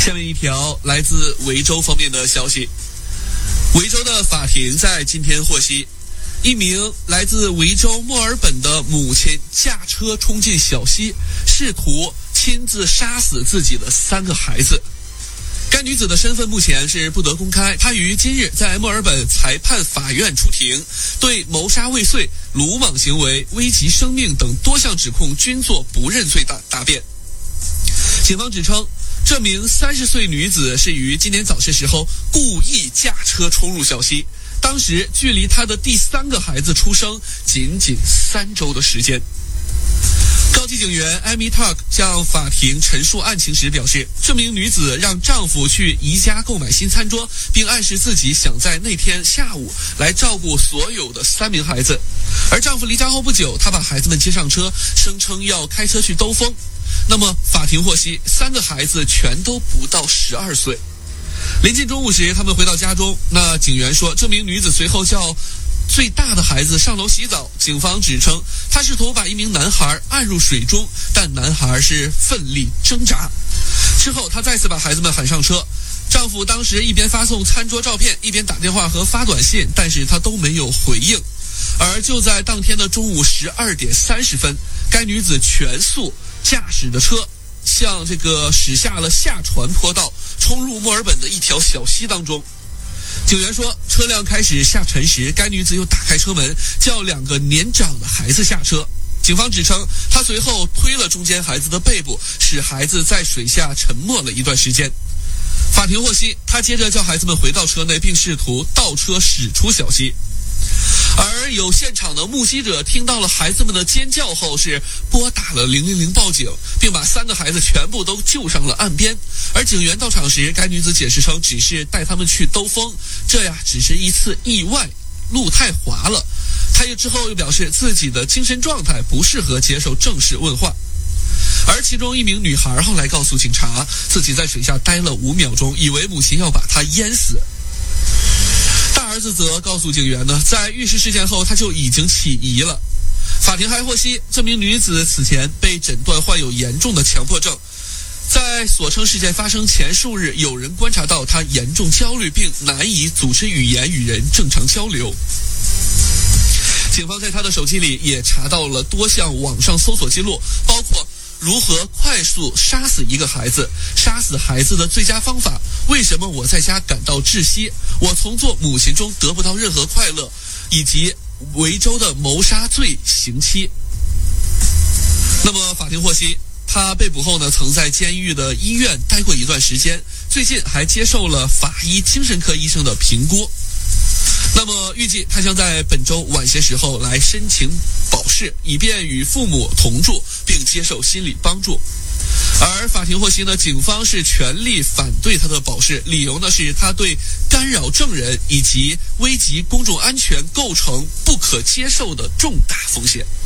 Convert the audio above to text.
下面一条来自维州方面的消息，维州的法庭在今天获悉，一名来自维州墨尔本的母亲驾车冲进小溪，试图亲自杀死自己的3个孩子。该女子的身份目前是不得公开，她于今日在墨尔本裁判法院出庭，对谋杀未遂、鲁莽行为、危及生命等多项指控均作不认罪答辩。警方指称，这名30岁女子是于今年早些时候故意驾车冲入小溪，当时距离她的第3个孩子出生仅3周的时间。高级警员艾米·塔克向法庭陈述案情时表示，这名女子让丈夫去宜家购买新餐桌，并暗示自己想在那天下午来照顾所有的3名孩子。而丈夫离家后不久，她把孩子们接上车，声称要开车去兜风。那么法庭获悉，3个孩子全都不到12岁。临近中午时，他们回到家中，那警员说，这名女子随后叫最大的孩子上楼洗澡。警方指称，她试图把一名男孩按入水中，但男孩是奋力挣扎。之后，她再次把孩子们喊上车。丈夫当时一边发送餐桌照片，一边打电话和发短信，但是他都没有回应。而就在当天的中午12点30分，该女子全速驾驶的车向驶下了下船坡道，冲入墨尔本的一条小溪当中。警员说，车辆开始下沉时，该女子又打开车门，叫2个年长的孩子下车。警方指称，她随后推了中间孩子的背部，使孩子在水下沉没了一段时间。法庭获悉，她接着叫孩子们回到车内，并试图倒车驶出小溪。而有现场的目击者听到了孩子们的尖叫后，是拨打了000报警，并把3个孩子全部都救上了岸边。而警员到场时，该女子解释称，只是带他们去兜风，这只是一次意外，路太滑了。她之后又表示，自己的精神状态不适合接受正式问话。而其中一名女孩后来告诉警察，自己在水下待了5秒钟，以为母亲要把她淹死。大儿子则告诉警员呢，在浴室事件后他就已经起疑了。法庭还获悉，这名女子此前被诊断患有严重的强迫症，在所称事件发生前数日，有人观察到她严重焦虑，并难以组织语言与人正常交流。警方在她的手机里也查到了多项网上搜索记录，包括如何快速杀死一个孩子，杀死孩子的最佳方法，为什么我在家感到窒息，我从做母亲中得不到任何快乐，以及维州的谋杀罪刑期。那么法庭获悉，他被捕后呢，曾在监狱的医院待过一段时间，最近还接受了法医精神科医生的评估。那么预计他将在本周晚些时候来申请保释，以便与父母同住并接受心理帮助。而法庭获悉呢，警方是全力反对他的保释，理由呢是他对干扰证人以及危及公众安全构成不可接受的重大风险。